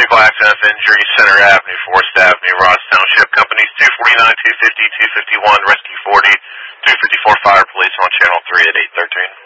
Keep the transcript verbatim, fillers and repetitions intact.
Vehicle Accident Injury Center Avenue, Forest Avenue, Ross Township. Companies two forty-nine, two fifty, two fifty-one, Rescue forty, two fifty-four Fire Police on Channel three at eight thirteen.